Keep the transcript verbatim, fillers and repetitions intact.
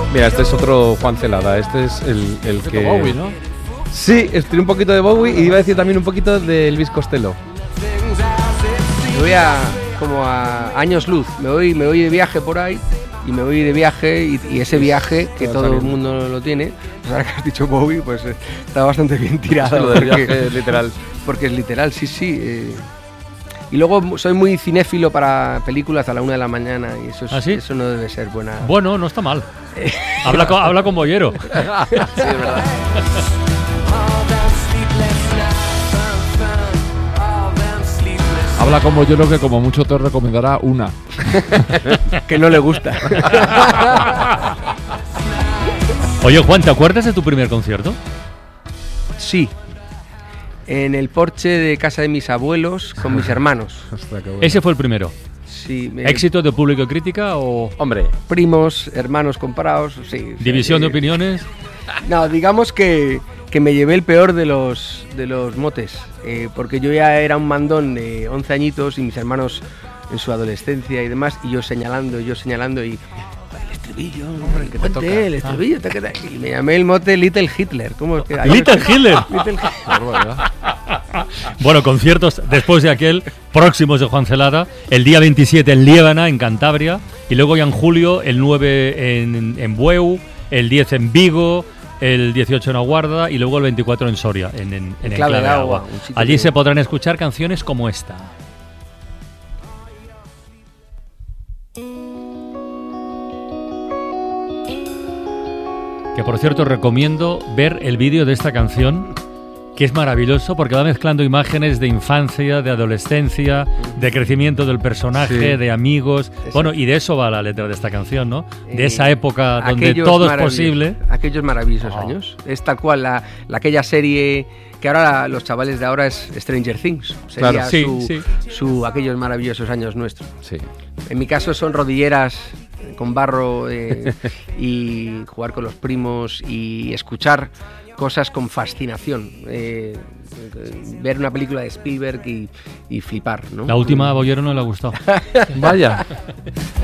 Mira, este es otro Juan Celada. Este es el, el que... Bowie, ¿no? Sí, estoy un poquito de Bowie y iba a decir también un poquito de Elvis Costello. Me voy a como a años luz, me voy, me voy de viaje por ahí y me voy de viaje y, y ese viaje que todo el mundo lo tiene, pues ahora que has dicho Bowie, pues eh, está bastante bien tirado. Lo del viaje es literal. Porque es literal, sí, sí. Eh. Y luego soy muy cinéfilo para películas a la una de la mañana y eso, es, ¿Ah, sí? eso no debe ser buena. Bueno, no está mal. habla, con, habla con Bollero. Sí, es verdad. Habla como yo, lo que como mucho te recomendará una. Que no le gusta. Oye, Juan, ¿te acuerdas de tu primer concierto? Sí. En el porche de casa de mis abuelos con mis hermanos. Hostia, qué bueno. Ese fue el primero. Sí, me... ¿Éxito de público y crítica o Hombre, primos, hermanos comprados, sí. división sí. de opiniones? No, digamos que, que me llevé el peor de los, de los motes, eh, porque yo ya era un mandón de once añitos y mis hermanos en su adolescencia y demás, y yo señalando, yo señalando y... El estribillo, hombre, que te toca. el estribillo, te queda... Y me llamé el mote Little Hitler. ¿Cómo es que? ¡Little Hitler! Little Hitler. Bueno, conciertos después de aquel, próximos de Juan Celada, el día veintisiete en Liébana, en Cantabria, y luego ya en julio, el nueve en, en Bueu, el diez en Vigo, el dieciocho en Aguarda y luego el veinticuatro en Soria, en, en, en Clave Enclave de Agua, Agua. un sitio Allí que- se podrán escuchar canciones como esta. Que por cierto recomiendo ver el vídeo de esta canción, que es maravilloso porque va mezclando imágenes de infancia, de adolescencia, de crecimiento del personaje, Sí. de amigos. Eso. Bueno, y de eso va la letra de esta canción, ¿no? De Eh, esa época donde Aquellos todo es maravillosos- posible. Aquellos maravillosos Oh. años. Es tal cual la, la- aquella serie que ahora la- los chavales de ahora es Stranger Things. Sería Claro. Sí, su, sí. su aquellos maravillosos años nuestros. sí. En mi caso son rodilleras con barro eh, y jugar con los primos y escuchar cosas con fascinación. Eh, ver una película de Spielberg y, y flipar, ¿no? La última a Bollero no le ha gustado. Vaya.